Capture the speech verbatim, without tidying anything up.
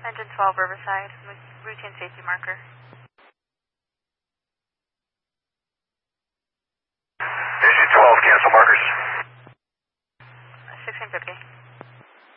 Engine twelve Riverside, routine safety marker. Engine twelve, cancel markers. sixteen fifty.